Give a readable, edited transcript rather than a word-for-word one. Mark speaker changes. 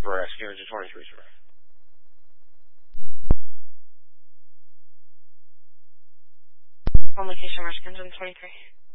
Speaker 1: for Rescue Engine 23, sir.
Speaker 2: On location, Rescue Engine 23.